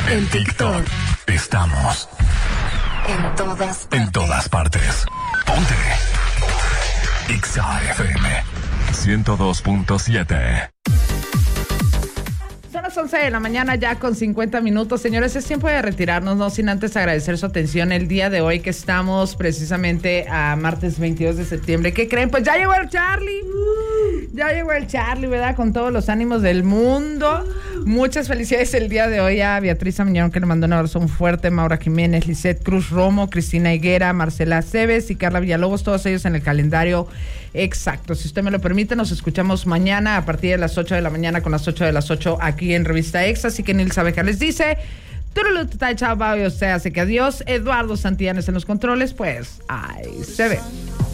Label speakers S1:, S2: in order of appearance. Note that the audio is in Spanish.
S1: En TikTok. Estamos. En todas partes. Ponte. Exa FM 102.7.
S2: Son las 11 de la mañana ya con 50 minutos. Señores, es tiempo de retirarnos, no sin antes agradecer su atención el día de hoy que estamos precisamente a martes 22 de septiembre. ¿Qué creen? Pues ya llegó el Charlie. Ya llegó el Charlie, ¿verdad? Con todos los ánimos del mundo. Muchas felicidades el día de hoy a Beatriz Amiñón, que le mandó un abrazo muy fuerte, Maura Jiménez, Lisette Cruz Romo, Cristina Higuera, Marcela Cebes y Carla Villalobos, todos ellos en el calendario exacto. Si usted me lo permite, nos escuchamos mañana a partir de las 8 de la mañana con las 8 de las 8 aquí en Revista Exa. Así que Nilsa Beja les dice, chao, bye, o sea, así que adiós. Eduardo Santillanes en los controles, pues, ahí se ve.